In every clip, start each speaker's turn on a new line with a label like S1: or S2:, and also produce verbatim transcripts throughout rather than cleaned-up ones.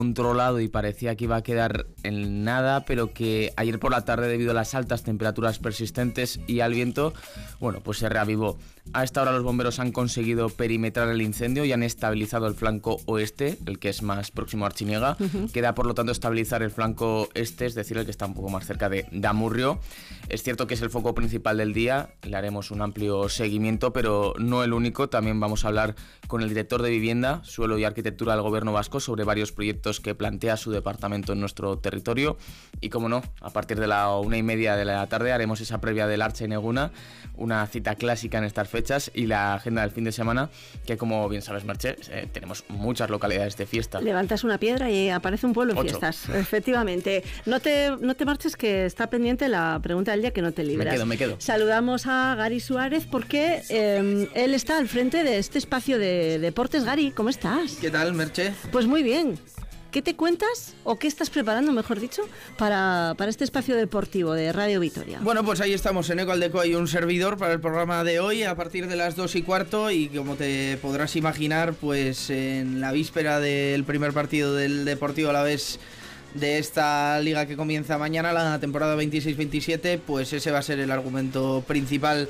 S1: controlado y parecía que iba a quedar en nada, pero que ayer por la tarde, debido a las altas temperaturas persistentes y al viento, bueno, pues se reavivó. A esta hora los bomberos han conseguido perimetrar el incendio y han estabilizado el flanco oeste, el que es más próximo a Artziniega. Uh-huh. Queda por lo tanto estabilizar el flanco este, es decir, el que está un poco más cerca de, de Amurrio. Es cierto que es el foco principal del día, le haremos un amplio seguimiento, pero no el único. También vamos a hablar con el director de Vivienda, Suelo y Arquitectura del Gobierno Vasco sobre varios proyectos que plantea su departamento en nuestro territorio. Y como no, a partir de la una y media de la tarde haremos esa previa del Artxa Eneguna, una cita clásica en estas fechas, y la agenda del fin de semana, que como bien sabes, Merche, eh, tenemos muchas localidades de fiesta.
S2: Levantas una piedra y aparece un pueblo en Ocho. Fiestas, efectivamente. No te, no te marches, que está pendiente la pregunta del día, que no te libras.
S1: Me quedo, me quedo.
S2: Saludamos a Gary Suárez porque eh, él está al frente de este espacio de deportes. Gary, ¿cómo estás?
S3: ¿Qué tal, Merche?
S2: Pues muy bien. ¿Qué te cuentas, o qué estás preparando, mejor dicho, para, para este espacio deportivo de Radio Vitoria?
S3: Bueno, pues ahí estamos, en Eco Aldeco hay un servidor para el programa de hoy a partir de las dos y cuarto, y como te podrás imaginar, pues en la víspera del primer partido del Deportivo Alavés de esta liga que comienza mañana, la temporada veintiséis veintisiete, pues ese va a ser el argumento principal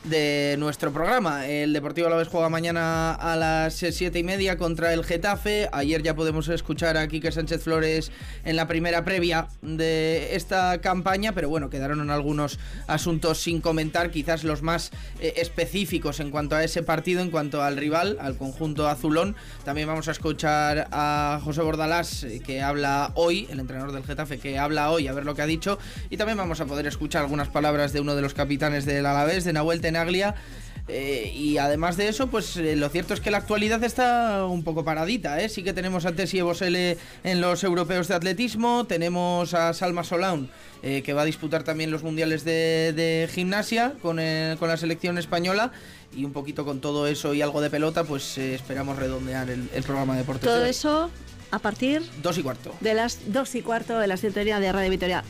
S3: de nuestro programa. El Deportivo Alavés juega mañana a las siete y media contra el Getafe. Ayer ya podemos escuchar a Quique Sánchez Flores en la primera previa de esta campaña, pero bueno, quedaron algunos asuntos sin comentar, quizás los más eh, específicos en cuanto a ese partido, en cuanto al rival, al conjunto azulón. También vamos a escuchar a José Bordalás, eh, que habla hoy, el entrenador del Getafe, que habla hoy, a ver lo que ha dicho, y también vamos a poder escuchar algunas palabras de uno de los capitanes del Alavés, de Nahuel Tenaglia. Eh, y además de eso, pues eh, lo cierto es que la actualidad está un poco paradita, ¿eh? Sí que tenemos a Tessie Bosele en los europeos de atletismo, tenemos a Salma Solaun, eh, que va a disputar también los mundiales de, de gimnasia con, eh, con la selección española, y un poquito con todo eso y algo de pelota, pues eh, esperamos redondear el, el programa de deportes.
S2: Todo eso a partir
S3: dos y cuarto
S2: de las dos y cuarto de la sintonía de Radio Vitoria.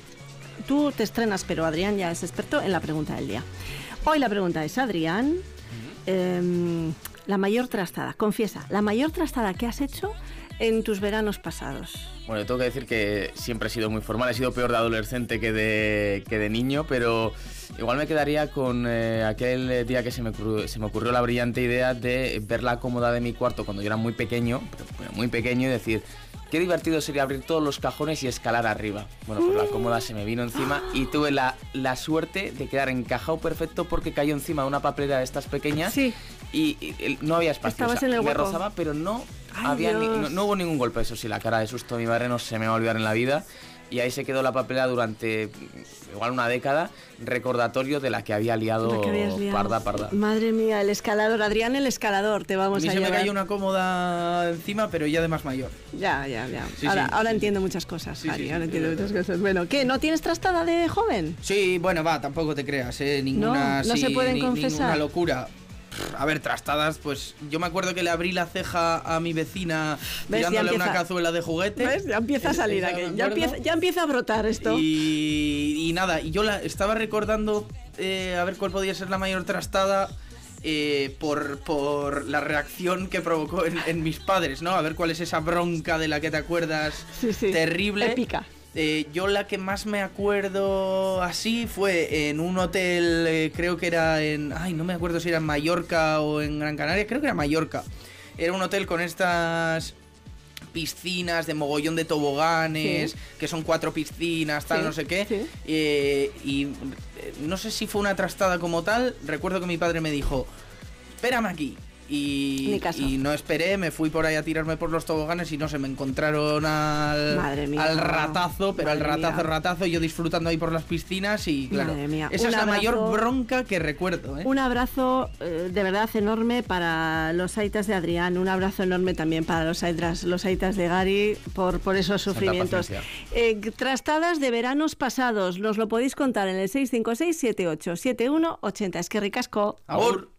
S2: Tú te estrenas, pero Adrián ya es experto en la pregunta del día. Hoy la pregunta es, Adrián, eh, la mayor trastada, confiesa, la mayor trastada que has hecho en tus veranos pasados.
S1: Bueno, tengo que decir que siempre he sido muy formal, he sido peor de adolescente que de, que de niño, pero igual me quedaría con eh, aquel día que se me, ocurrió, se me ocurrió la brillante idea de ver la cómoda de mi cuarto cuando yo era muy pequeño, pero muy pequeño, y decir: qué divertido sería abrir todos los cajones y escalar arriba. Bueno, pues la cómoda se me vino encima y tuve la, la suerte de quedar encajado perfecto, porque cayó encima de una papelera de estas pequeñas. Sí. Y, y, y no había espacio.
S2: Estabas, o sea, en el
S1: me
S2: hueco.
S1: rozaba, pero no,
S2: Ay,
S1: había ni, no, no hubo ningún golpe. Eso sí, la cara de susto de mi madre no se me va a olvidar en la vida. Y ahí se quedó la papelera durante igual una década, recordatorio de la que había liado, liado. parda, parda.
S2: Madre mía, el escalador, Adrián, el escalador, te vamos a,
S3: a
S2: llevar.
S3: Se me cayó una cómoda encima, pero ya de más mayor.
S2: Ya, ya, ya.
S3: Sí,
S2: ahora
S3: sí,
S2: ahora
S3: sí,
S2: entiendo
S3: sí.
S2: muchas cosas,
S3: sí,
S2: Ari,
S3: sí,
S2: ahora
S3: sí,
S2: entiendo
S3: sí,
S2: muchas
S3: sí.
S2: cosas. Bueno, ¿qué? ¿No tienes trastada de joven?
S3: Sí, bueno, va, tampoco te creas, ¿eh? Ninguna,
S2: no, no
S3: sí,
S2: se pueden
S3: ni,
S2: confesar.
S3: Ninguna locura. A ver, trastadas, pues yo me acuerdo que le abrí la ceja a mi vecina tirándole una cazuela de juguete.
S2: ¿Ves? Ya empieza a salir aquí, ya empieza, ya empieza a brotar esto.
S3: Y, y nada, y yo la estaba recordando eh, a ver cuál podía ser la mayor trastada eh, por, por la reacción que provocó en, en mis padres, ¿no? A ver cuál es esa bronca de la que te acuerdas, sí, sí, terrible.
S2: Épica.
S3: Eh, yo la que más me acuerdo así fue en un hotel, eh, creo que era en... Ay, no me acuerdo si era en Mallorca o en Gran Canaria, creo que era Mallorca. Era un hotel con estas piscinas de mogollón de toboganes, sí, que son cuatro piscinas, tal, sí, no sé qué. Sí. Eh, y no sé si fue una trastada como tal, recuerdo que mi padre me dijo: espérame aquí. Y, y no esperé, me fui por ahí a tirarme por los toboganes y no sé, me encontraron al,
S2: mía,
S3: al ratazo, pero al ratazo, mía. ratazo, yo disfrutando ahí por las piscinas y claro, esa
S2: un
S3: es la
S2: abrazo,
S3: mayor bronca que recuerdo, ¿eh?
S2: Un abrazo eh, de verdad enorme para los aitas de Adrián, un abrazo enorme también para los aitas, los aitas de Gary por, por esos sufrimientos. Eh, trastadas de veranos pasados, nos lo podéis contar en el seis cinco seis, siete ocho siete uno, ochenta. Es que ricasco.
S3: Agur.